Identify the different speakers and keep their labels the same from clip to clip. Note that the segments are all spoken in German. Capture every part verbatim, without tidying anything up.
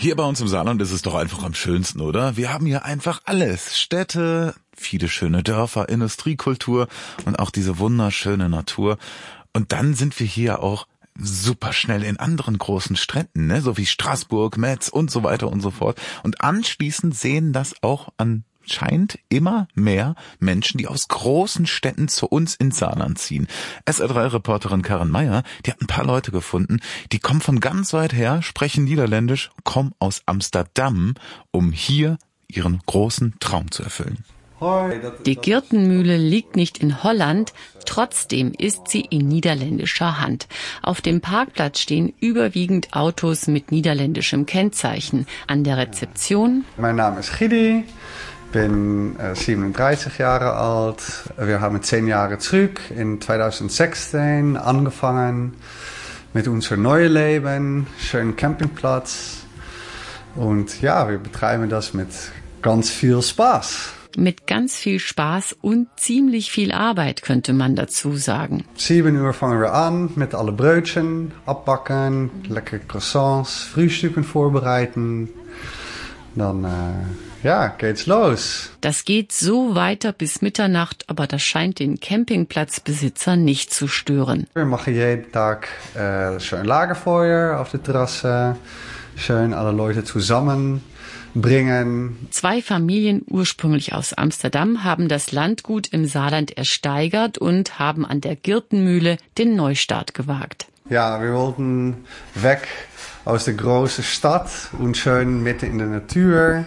Speaker 1: Hier bei uns im Saarland ist es doch einfach am schönsten, oder? Wir haben hier einfach alles. Städte, viele schöne Dörfer, Industriekultur und auch diese wunderschöne Natur. Und dann sind wir hier auch super schnell in anderen großen Städten, ne? So wie Straßburg, Metz und so weiter und so fort. Und anschließend sehen das auch anscheinend immer mehr Menschen, die aus großen Städten zu uns ins Saarland ziehen. S R drei Reporterin Karen Meyer, die hat ein paar Leute gefunden, die kommen von ganz weit her, sprechen Niederländisch, kommen aus Amsterdam, um hier ihren großen Traum zu erfüllen.
Speaker 2: Die Girtenmühle liegt nicht in Holland, trotzdem ist sie in niederländischer Hand. Auf dem Parkplatz stehen überwiegend Autos mit niederländischem Kennzeichen. An der Rezeption:
Speaker 3: Mein Name ist Gidi, ich bin siebenunddreißig Jahre alt. Wir haben zehn Jahre zurück in zweitausendsechzehn angefangen mit unserem neuen Leben, schönen Campingplatz. Und ja, wir betreiben das mit ganz viel Spaß.
Speaker 2: Mit ganz viel Spaß und ziemlich viel Arbeit, könnte man dazu sagen.
Speaker 3: sieben Uhr fangen wir an mit alle Brötchen abbacken, leckere Croissants, Frühstücken vorbereiten. Dann äh, ja, geht's los.
Speaker 2: Das geht so weiter bis Mitternacht, aber das scheint den Campingplatzbesitzer nicht zu stören.
Speaker 3: Wir machen jeden Tag äh, schön Lagerfeuer auf der Terrasse, schön alle Leute zusammen bringen.
Speaker 2: Zwei Familien, ursprünglich aus Amsterdam, haben das Landgut im Saarland ersteigert und haben an der Girtenmühle den Neustart gewagt.
Speaker 3: Ja, wir wollten weg aus der großen Stadt und schön mitten in der Natur.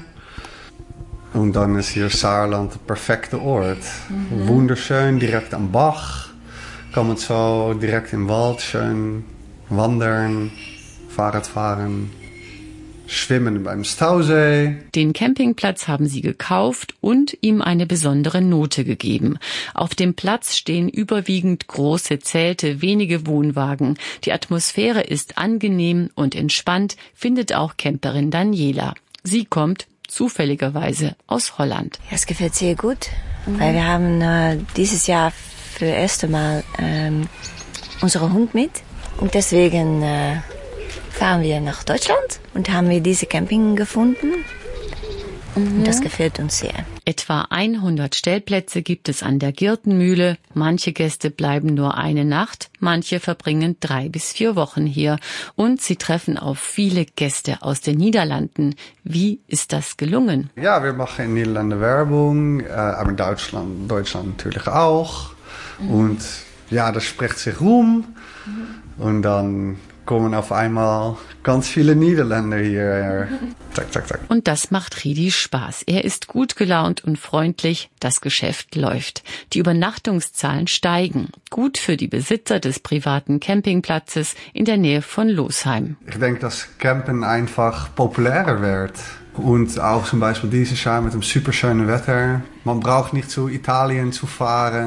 Speaker 3: Und dann ist hier Saarland der perfekte Ort. Mhm. Wunderschön, direkt am Bach. Kann man so direkt im Wald schön wandern, Fahrrad fahren. Schwimmen beim Stausee.
Speaker 2: Den Campingplatz haben sie gekauft und ihm eine besondere Note gegeben. Auf dem Platz stehen überwiegend große Zelte, wenige Wohnwagen. Die Atmosphäre ist angenehm und entspannt, findet auch Camperin Daniela. Sie kommt zufälligerweise aus Holland.
Speaker 4: Ja, es gefällt sehr gut, mhm. weil wir haben äh, dieses Jahr für das erste Mal ähm, unseren Hund mit und deswegen äh, fahren wir nach Deutschland und haben wir diese Camping gefunden. Mhm. Und das gefällt uns sehr.
Speaker 2: Etwa hundert Stellplätze gibt es an der Girtenmühle. Manche Gäste bleiben nur eine Nacht, manche verbringen drei bis vier Wochen hier. Und sie treffen auf viele Gäste aus den Niederlanden. Wie ist das gelungen?
Speaker 3: Ja, wir machen in Niederlande Werbung, äh, aber in Deutschland, Deutschland natürlich auch. Mhm. Und ja, das spricht sich rum. Mhm. Und dann kommen auf einmal ganz viele Niederländer hier. Zack, zack, zack.
Speaker 2: Und das macht Ridi Spaß. Er ist gut gelaunt und freundlich. Das Geschäft läuft. Die Übernachtungszahlen steigen. Gut für die Besitzer des privaten Campingplatzes in der Nähe von Losheim.
Speaker 3: Ich denke, dass Campen einfach populärer wird. Und auch zum Beispiel dieses Jahr mit dem superschönen Wetter. Man braucht nicht zu Italien zu fahren.